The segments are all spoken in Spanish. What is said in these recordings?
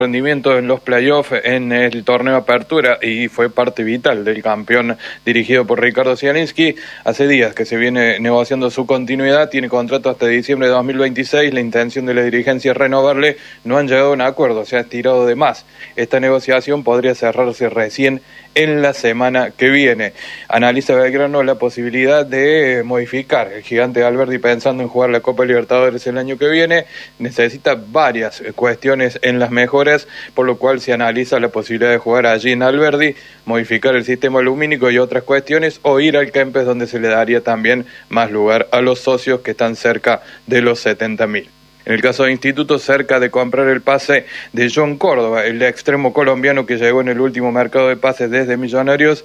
rendimiento en los playoffs en el torneo Apertura y fue parte vital del campeón dirigido por Ricardo Zielinski. Hace días que se viene negociando su continuidad, tiene contrato hasta diciembre de 2026, la intención de la dirigencia es renovarle, no han llegado a un acuerdo, se ha estirado de más. Esta negociación podría cerrarse recién en la semana que viene. Analiza Belgrano la posibilidad de modificar el gigante Alberdi pensando en jugar la Copa Libertadores el año que viene, necesita varias cuestiones en las mejoras, por lo cual se analiza la posibilidad de jugar allí en Alberdi, modificar el sistema lumínico y otras cuestiones, o ir al Kempes donde se le daría también más lugar a los socios que están cerca de los 70.000. En el caso de Instituto, cerca de comprar el pase de John Córdoba, el extremo colombiano que llegó en el último mercado de pases desde Millonarios,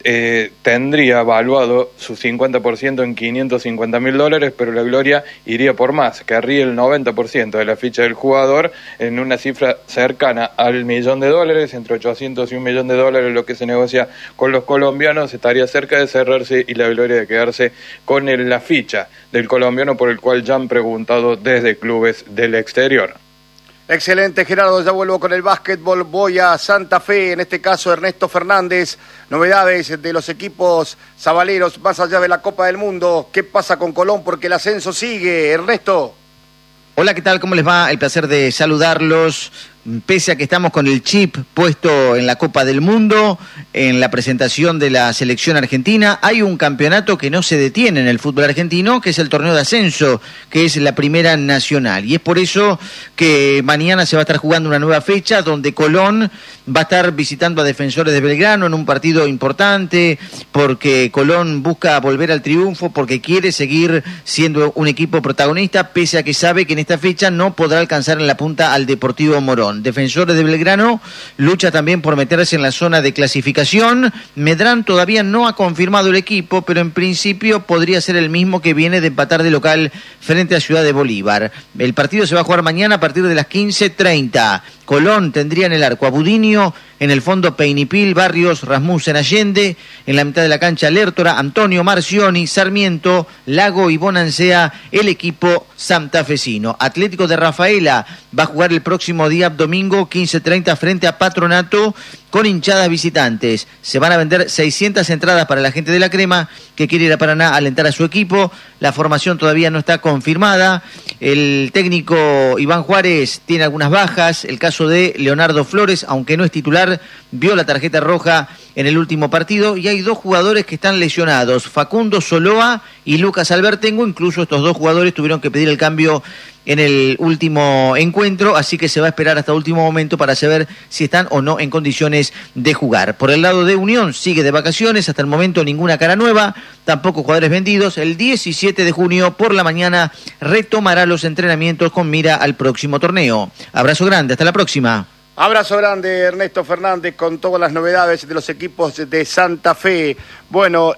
tendría evaluado su 50% en $550.000, pero la Gloria iría por más, querría el 90% de la ficha del jugador en una cifra cercana al $1.000.000, entre 800 y $1.000.000, lo que se negocia con los colombianos, estaría cerca de cerrarse y la Gloria de quedarse con la ficha del colombiano, por el cual ya han preguntado desde clubes del exterior. Excelente, Gerardo, ya vuelvo con el básquetbol, voy a Santa Fe, en este caso Ernesto Fernández, novedades de los equipos sabaleros más allá de la Copa del Mundo. ¿Qué pasa con Colón? Porque el ascenso sigue, Ernesto. Hola, ¿qué tal? ¿Cómo les va? El placer de saludarlos. Pese a que estamos con el chip puesto en la Copa del Mundo, en la presentación de la selección argentina, hay un campeonato que no se detiene en el fútbol argentino, que es el torneo de ascenso, que es la Primera Nacional. Y es por eso que mañana se va a estar jugando una nueva fecha, donde Colón va a estar visitando a Defensores de Belgrano en un partido importante, porque Colón busca volver al triunfo, porque quiere seguir siendo un equipo protagonista, pese a que sabe que en esta fecha no podrá alcanzar en la punta al Deportivo Morón. Defensores de Belgrano lucha también por meterse en la zona de clasificación. Medrán todavía no ha confirmado el equipo, pero en principio podría ser el mismo que viene de empatar de local frente a Ciudad de Bolívar. El partido se va a jugar mañana a partir de las 15:30. Colón tendría en el arco a Budinio, en el fondo Peinipil, Barrios, Rasmussen, Allende, en la mitad de la cancha Lertora, Antonio, Marcioni, Sarmiento, Lago y Bonancea, el equipo santafesino. Atlético de Rafaela va a jugar el próximo día domingo 15:30 frente a Patronato con hinchadas visitantes. Se van a vender 600 entradas para la gente de la Crema que quiere ir a Paraná a alentar a su equipo. La formación todavía no está confirmada. El técnico Iván Juárez tiene algunas bajas. El caso de Leonardo Flores, aunque no es titular, vio la tarjeta roja en el último partido. Y hay dos jugadores que están lesionados, Facundo Soloa y Lucas Albertengo. Incluso estos dos jugadores tuvieron que pedir el cambio en el último encuentro, así que se va a esperar hasta último momento para saber si están o no en condiciones de jugar. Por el lado de Unión, sigue de vacaciones, hasta el momento ninguna cara nueva, tampoco jugadores vendidos. El 17 de junio por la mañana retomará los entrenamientos con mira al próximo torneo. Abrazo grande, hasta la próxima. Abrazo grande, Ernesto Fernández, con todas las novedades de los equipos de Santa Fe. Bueno,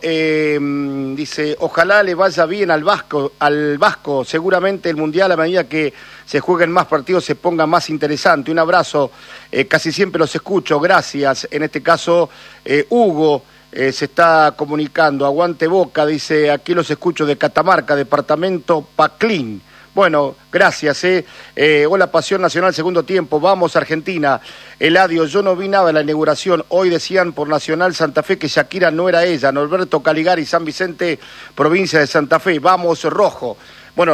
dice, ojalá le vaya bien al Vasco, seguramente el Mundial a medida que se jueguen más partidos se ponga más interesante. Un abrazo, casi siempre los escucho, gracias. En este caso, Hugo se está comunicando, aguante Boca, dice, aquí los escucho de Catamarca, departamento Paclín. Bueno, gracias. Hola, Pasión Nacional, segundo tiempo. Vamos, Argentina. Eladio, yo no vi nada en la inauguración. Hoy decían por Nacional Santa Fe que Shakira no era ella. Norberto Caligari, San Vicente, provincia de Santa Fe. Vamos, rojo. Bueno,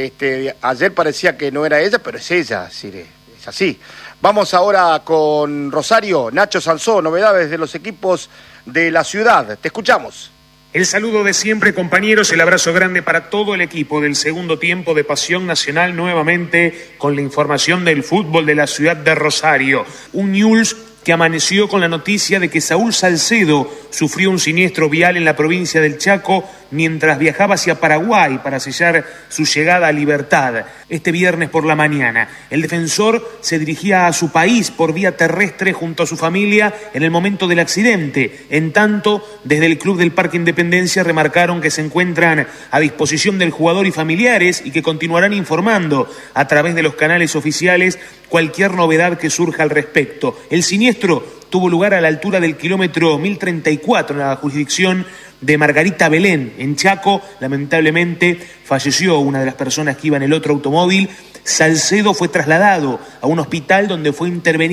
ayer parecía que no era ella, pero es ella, Sire. Es así. Vamos ahora con Rosario. Nacho Sansó, novedades de los equipos de la ciudad. Te escuchamos. El saludo de siempre, compañeros, el abrazo grande para todo el equipo del segundo tiempo de Pasión Nacional, nuevamente con la información del fútbol de la ciudad de Rosario. Un Newell's que amaneció con la noticia de que Saúl Salcedo sufrió un siniestro vial en la provincia del Chaco mientras viajaba hacia Paraguay para sellar su llegada a Libertad. Este viernes por la mañana, el defensor se dirigía a su país por vía terrestre junto a su familia en el momento del accidente. En tanto, desde el Club del Parque Independencia remarcaron que se encuentran a disposición del jugador y familiares y que continuarán informando a través de los canales oficiales cualquier novedad que surja al respecto. El siniestro tuvo lugar a la altura del kilómetro 1034 en la jurisdicción de Margarita Belén, en Chaco. Lamentablemente falleció una de las personas que iba en el otro automóvil Salcedo fue trasladado a un hospital donde fue intervenido